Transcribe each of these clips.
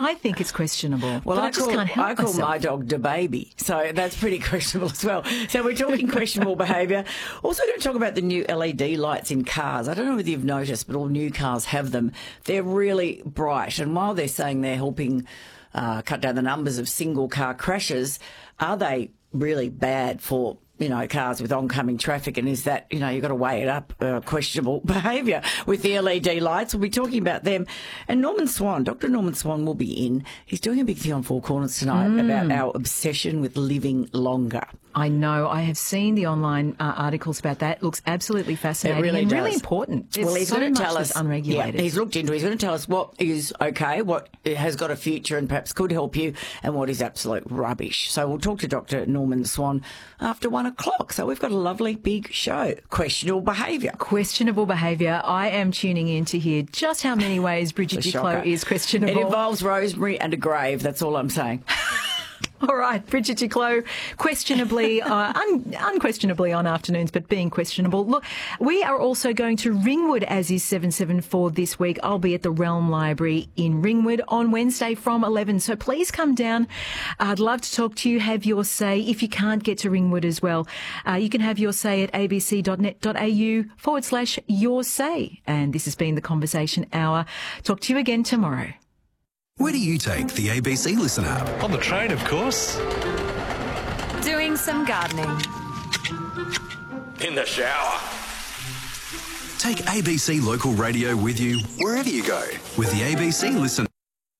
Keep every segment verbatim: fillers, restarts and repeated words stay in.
I think it's questionable. Well, but I, I, just call, can't help I call myself. my dog the baby, so that's pretty questionable as well. So we're talking questionable behaviour. Also going to talk about the new L E D lights in cars. I don't know whether you've noticed, but all new cars have them. They're really bright, and while they're saying they're helping uh, cut down the numbers of single car crashes, are they really bad for, you know, cars with oncoming traffic? And is that, you know, you've got to weigh it up, uh, questionable behaviour with the L E D lights. We'll be talking about them. And Norman Swan, Doctor Norman Swan will be in. He's doing a big thing on Four Corners tonight mm. about our obsession with living longer. I know. I have seen the online uh, articles about that. It looks absolutely fascinating. It really and does. really important. There's well, he's so going to much tell us that's unregulated. Yeah, he's looked into it. He's going to tell us what is okay, what has got a future and perhaps could help you, and what is absolute rubbish. So we'll talk to Doctor Norman Swan after one o'clock. So we've got a lovely big show. Questionable behaviour. Questionable behaviour. I am tuning in to hear just how many ways Bridget Duclos is questionable. It involves rosemary and a grave. That's all I'm saying. All right, Bridget Duclos, questionably, uh, un- unquestionably on afternoons, but being questionable. Look, we are also going to Ringwood, as is seven seven four this week. I'll be at the Realm Library in Ringwood on Wednesday from eleven. So please come down. I'd love to talk to you, have your say. If you can't get to Ringwood as well, uh, you can have your say at abc.net.au forward slash your say. And this has been the Conversation Hour. Talk to you again tomorrow. Where do you take the A B C Listen app? On the train, of course. Doing some gardening. In the shower. Take A B C Local Radio with you wherever you go with the A B C Listen.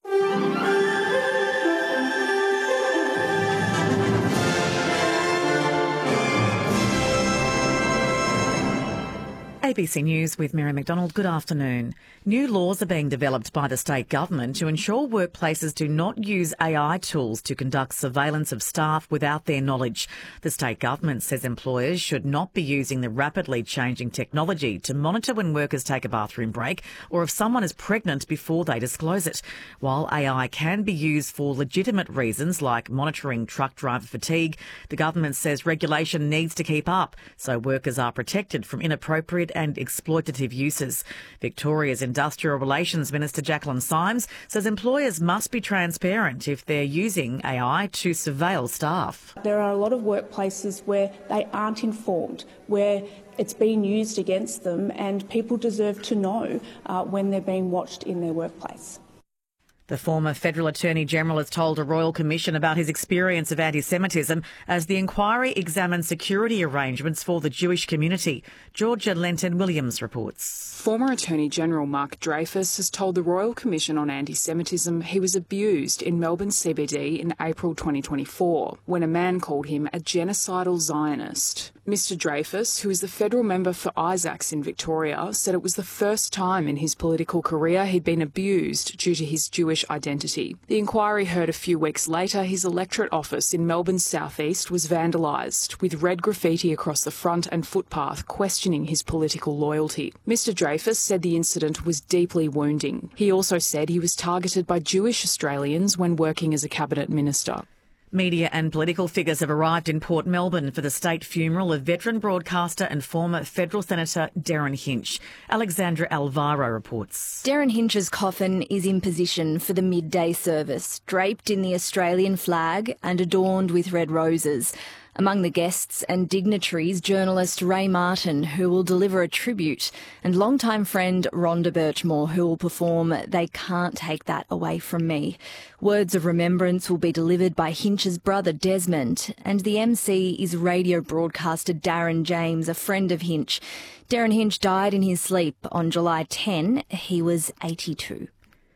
A B C News with Mary McDonald. Good afternoon. New laws are being developed by the state government to ensure workplaces do not use A I tools to conduct surveillance of staff without their knowledge. The state government says employers should not be using the rapidly changing technology to monitor when workers take a bathroom break or if someone is pregnant before they disclose it. While A I can be used for legitimate reasons like monitoring truck driver fatigue, the government says regulation needs to keep up so workers are protected from inappropriate and exploitative uses. Victoria's Industrial Relations Minister Jacqueline Symes says employers must be transparent if they're using A I to surveil staff. There are a lot of workplaces where they aren't informed, where it's being used against them, and people deserve to know uh, when they're being watched in their workplace. The former Federal Attorney-General has told a Royal Commission about his experience of anti-Semitism as the inquiry examined security arrangements for the Jewish community. Georgia Lenton-Williams reports. Former Attorney-General Mark Dreyfus has told the Royal Commission on Anti-Semitism he was abused in Melbourne C B D in April twenty twenty-four when a man called him a genocidal Zionist. Mister Dreyfus, who is the federal member for Isaacs in Victoria, said it was the first time in his political career he'd been abused due to his Jewish identity. The inquiry heard a few weeks later his electorate office in Melbourne's southeast was vandalised, with red graffiti across the front and footpath questioning his political loyalty. Mister Dreyfus said the incident was deeply wounding. He also said he was targeted by Jewish Australians when working as a cabinet minister. Media and political figures have arrived in Port Melbourne for the state funeral of veteran broadcaster and former federal senator Derryn Hinch. Alexandra Alvaro reports. Derryn Hinch's coffin is in position for the midday service, draped in the Australian flag and adorned with red roses. Among the guests and dignitaries, journalist Ray Martin, who will deliver a tribute, and longtime friend Rhonda Birchmore, who will perform They Can't Take That Away From Me. Words of remembrance will be delivered by Hinch's brother Desmond, and the M C is radio broadcaster Darren James, a friend of Hinch. Derryn Hinch died in his sleep on July tenth. He was eighty-two.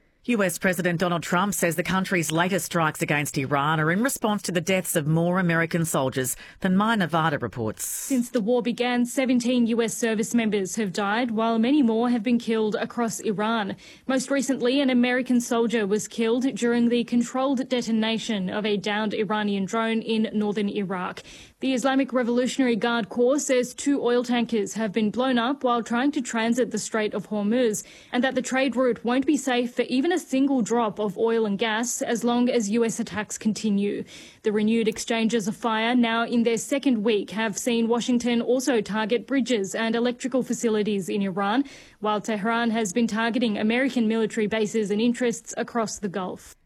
U S President Donald Trump says the country's latest strikes against Iran are in response to the deaths of more American soldiers than My Nevada reports. Since the war began, seventeen U S service members have died, while many more have been killed across Iran. Most recently, an American soldier was killed during the controlled detonation of a downed Iranian drone in northern Iraq. The Islamic Revolutionary Guard Corps says two oil tankers have been blown up while trying to transit the Strait of Hormuz, and that the trade route won't be safe for even a single drop of oil and gas as long as U S attacks continue. The renewed exchanges of fire, now in their second week, have seen Washington also target bridges and electrical facilities in Iran, while Tehran has been targeting American military bases and interests across the Gulf.